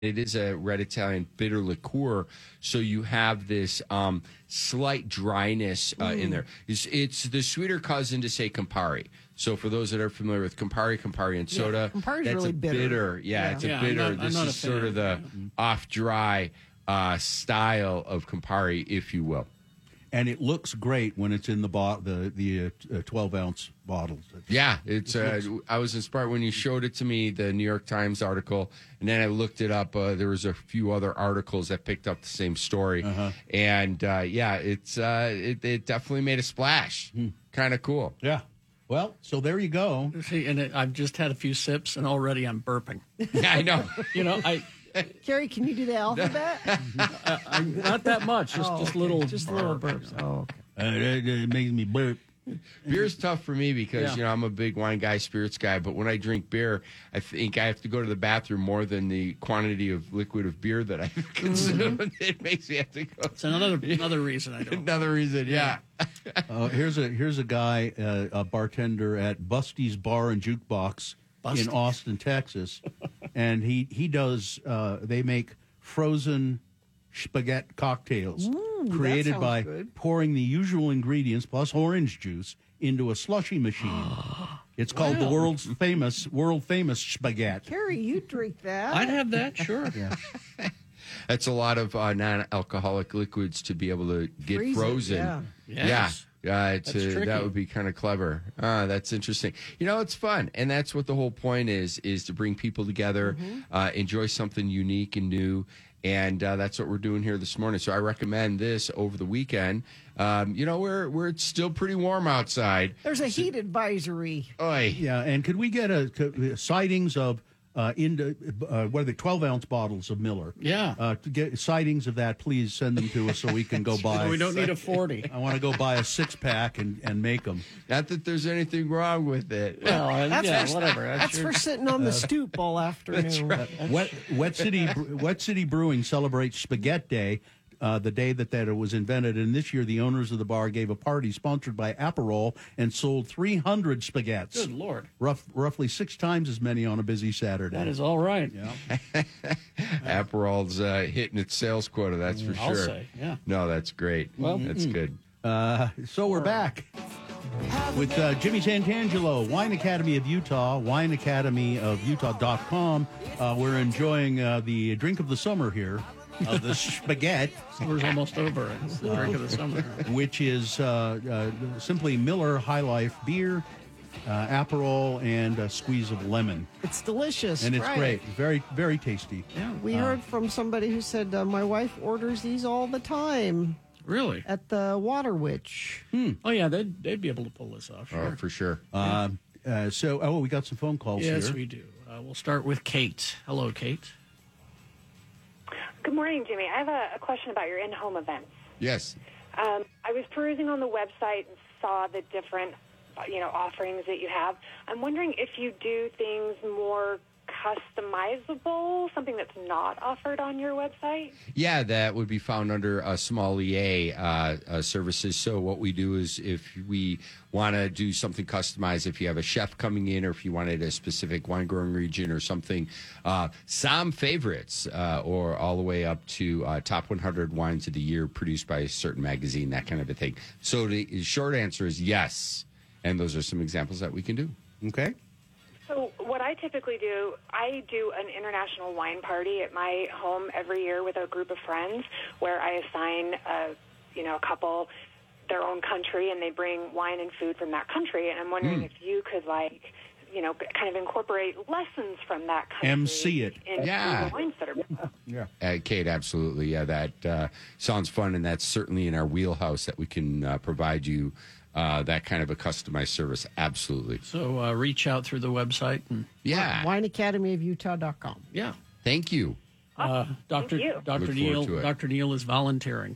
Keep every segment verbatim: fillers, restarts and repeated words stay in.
It is a red Italian bitter liqueur, so you have this um, slight dryness uh, in there. It's, it's the sweeter cousin to, say, Campari. So for those that are familiar with Campari, Campari and soda, yeah, Campari's that's really a bitter. bitter. Yeah, Yeah. it's a Yeah, bitter. I'm not- I'm this not is a sort fan. of the off-dry uh, style of Campari, if you will. And it looks great when it's in the bo- the the uh, twelve ounce bottles. Yeah, it's. Uh, I was inspired when you showed it to me, the New York Times article, and then I looked it up. Uh, there was a few other articles that picked up the same story, Uh-huh. and uh, yeah, it's uh, it, it definitely made a splash. Hmm. Kind of cool. Yeah. Well, so there you go. See, and it, I've just had a few sips, and already I'm burping. Yeah, I know. You know, I, Carrie, can you do the alphabet? I, I not that much, just Oh, just okay. little, just little burps. Oh, okay. Uh, it, it makes me burp. Beer's tough for me because Yeah. you know I'm a big wine guy, spirits guy. But when I drink beer, I think I have to go to the bathroom more than the quantity of liquid of beer that I consume. Mm-hmm. It makes me have to go. It's another another reason I don't. Another reason, yeah. Uh, here's a here's a guy, uh, a bartender at Busty's Bar and Jukebox Busty's. in Austin, Texas, and he he does. Uh, they make frozen spaghetti cocktails that created sounds by good. pouring the usual ingredients plus orange juice into a slushy machine. It's called the Wow. world's famous world famous spaghetti. Carrie, you drink that? I'd have that, sure. Yeah. That's a lot of uh, non-alcoholic liquids to be able to get Freeze it, frozen. yeah. Yes. Yeah, uh, That's to, tricky. that would be kind of clever. Ah, that's interesting. You know, it's fun, and that's what the whole point is: is to bring people together, uh, enjoy something unique and new, and uh, that's what we're doing here this morning. So I recommend this over the weekend. Um, you know, where where it's still pretty warm outside. There's a heat advisory. Oy. Yeah, and could we get a, a sightings of uh, into uh, what are they twelve ounce bottles of Miller? Yeah. Uh, to get sightings of that, please send them to us so we can go buy. We don't need a forty. I want to go buy a six pack and, and make them. Not that there's anything wrong with it. Well, uh, That's yeah, for- whatever. That's That's your- for sitting on the stoop all afternoon. Wet, Wet City Wet City Brewing celebrates Spaghetti Day, uh, the day that, that it was invented. And this year, the owners of the bar gave a party sponsored by Aperol and sold three hundred spaghettis. Good Lord. Rough, roughly six times as many on a busy Saturday. That is all right. Yeah. Aperol's uh, hitting its sales quota. That's for I'll sure. say, yeah. No, that's great. Well, that's good. Uh, so we're back with uh, Jimmy Santangelo, Wine Academy of Utah, wine academy of utah dot com. Uh, we're enjoying uh, the drink of the summer here, of the spaghetti, Summer's almost over. It's the drink of the summer. which is uh, uh, simply Miller High Life beer, uh, Aperol, and a squeeze of lemon. It's delicious. And it's Try great. it. Very, very tasty. Yeah. We heard from somebody who said, uh, my wife orders these all the time Really? at the Water Witch. Oh, yeah, they'd, they'd be able to pull this off. Sure. Oh, for sure. Uh, uh, so, oh, we got some phone calls Yes, here. we do. Uh, we'll start with Kate. Hello, Kate. Good morning, Jimmy. I have a, a question about your in-home events. Yes. Um, I was perusing on the website and saw the different, uh, you know, offerings that you have. I'm wondering if you do things more customizable, something that's not offered on your website. Yeah, that would be found under uh, sommelier uh, uh, services. So what we do is if we want to do something customized, if you have a chef coming in or if you wanted a specific wine growing region or something, uh, some favorites uh, or all the way up to uh, top one hundred wines of the year produced by a certain magazine, that kind of a thing. So the short answer is yes. And those are some examples that we can do. Okay. So what I typically do, I do an international wine party at my home every year with a group of friends where I assign a, you know, a couple their own country and they bring wine and food from that country. And I'm wondering if you could, like, you know, kind of incorporate lessons from that country. M C it. into Yeah. the wines that are Yeah. Uh, Kate, absolutely. Yeah, that uh, sounds fun, and that's certainly in our wheelhouse that we can uh, provide you uh, that kind of a customized service. Absolutely. So uh, reach out through the website. And Yeah. wine academy of utah dot com. yeah. Thank you. Uh, Doctor you. Doctor Look Neal forward to it. Doctor Neal is volunteering.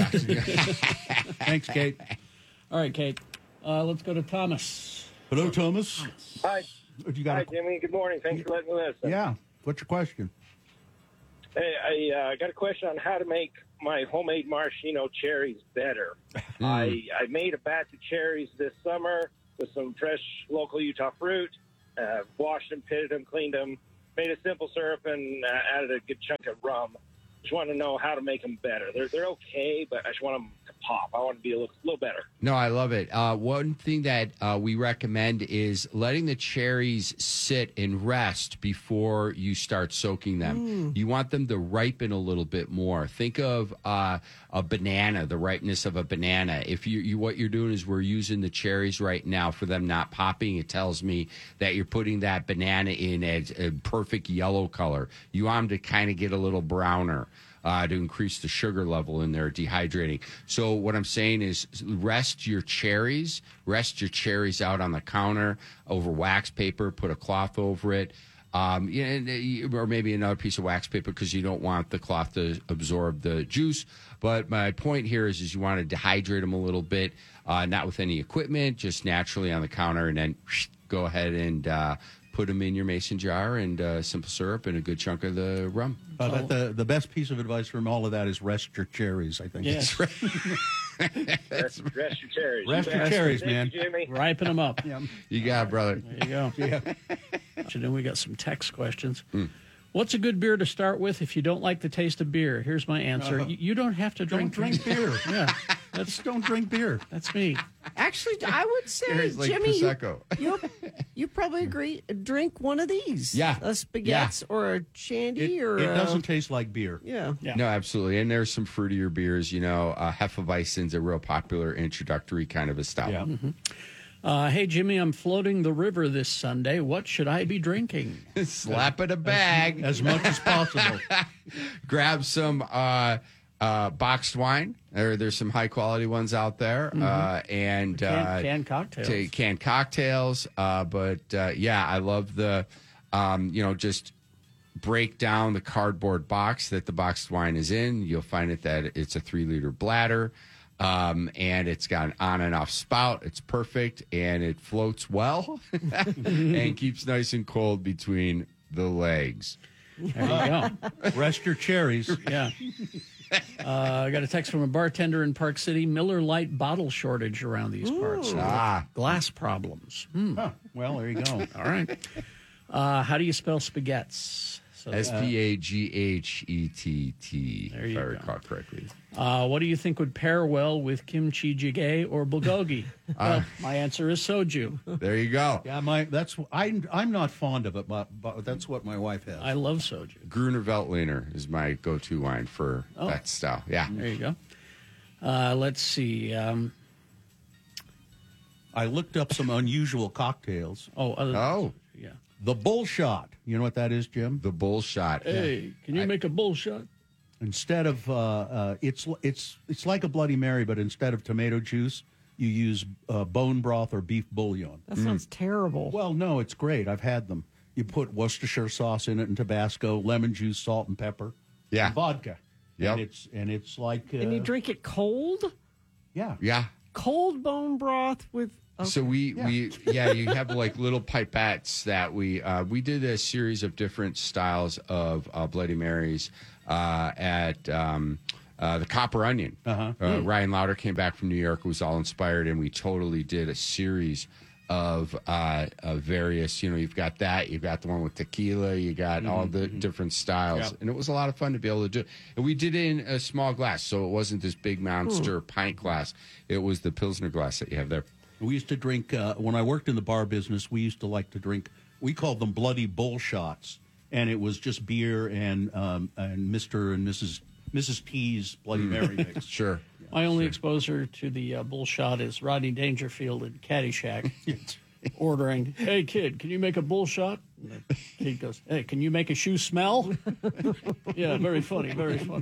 Thanks, Kate. All right, Kate. Uh, let's go to Thomas. Hello, Thomas. Hi. You got Hi, a, Jimmy. Good morning. Thanks for letting me listen. yeah. What's your question? Hey, I uh, got a question on how to make my homemade maraschino cherries better. I, I made a batch of cherries this summer with some fresh local Utah fruit, uh, washed them, pitted them, cleaned them, made a simple syrup and uh, added a good chunk of rum. Just want to know how to make them better. They're they're okay, but I just want them to pop. I want to be a little, little better. No, I love it. Uh, one thing that uh, we recommend is letting the cherries sit and rest before you start soaking them. You want them to ripen a little bit more. Think of uh, a banana, the ripeness of a banana. If you, you what you're doing is we're using the cherries right now for them not popping. It tells me that you're putting that banana in as a perfect yellow color. You want them to kind of get a little browner. Uh, to increase the sugar level in there, dehydrating. So what I'm saying is rest your cherries, rest your cherries out on the counter over wax paper, put a cloth over it, um, yeah, and, or maybe another piece of wax paper because you don't want the cloth to absorb the juice. But my point here is, is you want to dehydrate them a little bit, uh, not with any equipment, just naturally on the counter, and then whoosh, go ahead and uh, put them in your mason jar and uh, simple syrup and a good chunk of the rum. Uh, but the, the best piece of advice from all of that is rest your cherries, I think. Yes. Rest, rest your cherries. Rest You your bet. cherries, Thank man. you, Jimmy. Ripen them up. You got it, brother. There you go. Yeah. So then we got some text questions. What's a good beer to start with if you don't like the taste of beer? Here's my answer. You, you don't have to Don't drink drink beer. Yeah, That's don't drink beer. that's me. Actually, I would say, It's like Jimmy, you, Prosecco. you you probably agree. Drink one of these. Yeah. a spaghetti or a shandy It, or it a- doesn't taste like beer. Yeah. Yeah. No, absolutely. And there's some fruitier beers. You know, uh, Hefeweizен's a real popular introductory kind of a style. Yeah. Uh, hey, Jimmy, I'm floating the river this Sunday. What should I be drinking? Slap in a bag. As much as possible. Grab some uh, uh, boxed wine. There, there's some high quality ones out there, uh, and Can, uh, canned cocktails. to canned cocktails. Uh, but uh, yeah, I love the, um, you know, just break down the cardboard box that the boxed wine is in. You'll find it that it's a three liter bladder. Um, and it's got an on and off spout. It's perfect, and it floats well and keeps nice and cold between the legs. There you go. Rest your cherries. Yeah. Uh, I got a text from a bartender in Park City. Miller Lite bottle shortage around these parts. Ah, Glass problems. Hmm. Huh. Well, there you go. All right. Uh, how do you spell spaghettis? So, S P A G H E T T, There if you I go. recall correctly. uh, what do you think would pair well with kimchi jjigae or bulgogi? Well, my answer is soju. There you go. Yeah, my that's I'm I'm not fond of it, but, but that's what my wife has. I love soju. Gruner Veltliner is my go-to wine for Oh. that style. Yeah. There you go. Uh, let's see. Um, I looked up some unusual cocktails. oh, other, Oh, yeah. The bullshot. You know what that is, Jim? the bull shot. Hey, can you make a bullshot? Instead of uh, uh, it's it's it's like a Bloody Mary, but instead of tomato juice, you use uh, bone broth or beef bouillon. That sounds terrible. Well, no, it's great. I've had them. You put Worcestershire sauce in it and Tabasco, lemon juice, salt, and pepper. Yeah. And vodka. Yep. And it's and it's like uh, and you drink it cold? yeah. Yeah. Cold bone broth with. Okay. So we, Yeah. we yeah, you have like little pipettes that we uh, we did a series of different styles of uh, Bloody Marys uh, at um, uh, the Copper Onion. Uh-huh. Uh, Ryan Lauder came back from New York, was all inspired, and we totally did a series of uh, of various. You know, you've got that, you've got the one with tequila, you got all the different styles, Yeah. and it was a lot of fun to be able to do. And we did it in a small glass, so it wasn't this big monster pint glass. It was the Pilsner glass that you have there. We used to drink, uh, when I worked in the bar business, we used to like to drink, we called them bloody bull shots. And it was just beer and um, and Mister and Missus Missus T's Bloody Mary mix. Sure. My only exposure to the uh, bullshot is Rodney Dangerfield in Caddyshack ordering, "Hey kid, can you make a bullshot?" And the kid goes, "Hey, can you make a shoe smell?" Yeah, very funny, very funny.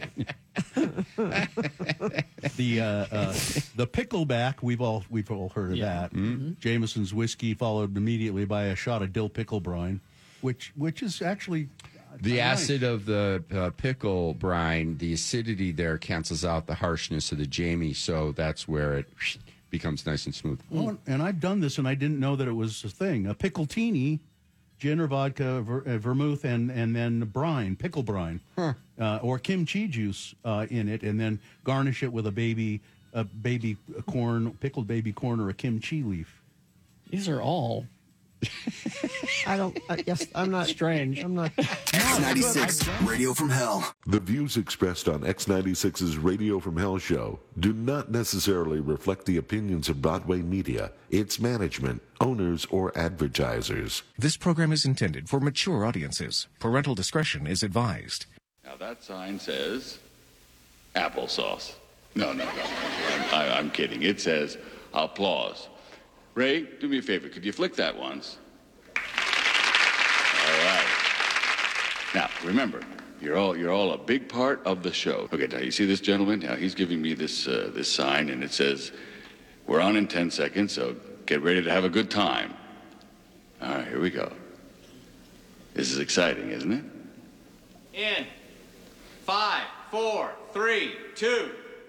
The uh, uh, the pickleback, we've all we've all heard of Yeah. that. Jameson's whiskey followed immediately by a shot of dill pickle brine, which which is actually The nice. acid of the uh, pickle brine, the acidity there cancels out the harshness of the Jamie, so that's where it becomes nice and smooth. Oh, and I've done this, and I didn't know that it was a thing. A pickletini, gin or vodka, ver, uh, vermouth, and and then brine, pickle brine, uh, or kimchi juice uh, in it, and then garnish it with a baby, a baby corn, pickled baby corn, or a kimchi leaf. These are all I don't. Uh, yes, I'm not Strange. I'm not. X ninety-six, Radio from Hell. The views expressed on X ninety-six's Radio from Hell show do not necessarily reflect the opinions of Broadway Media, its management, owners, or advertisers. This program is intended for mature audiences. Parental discretion is advised. Now that sign says applesauce. No, no, no. I'm, I, I'm kidding. It says applause. Ray, do me a favor. Could you flick that once? All right. Now, remember, you're all you're all a big part of the show. Okay, now you see this gentleman? Now he's giving me this uh, this sign, and it says, "We're on in ten seconds, so get ready to have a good time." All right, here we go. This is exciting, isn't it? In five, four, three, two.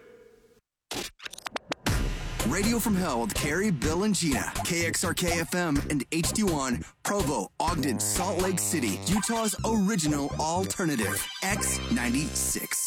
Radio from Hell with Carrie, Bill, and Gina. K X R K F M and H D one, Provo, Ogden, Salt Lake City, Utah's original alternative. X ninety-six.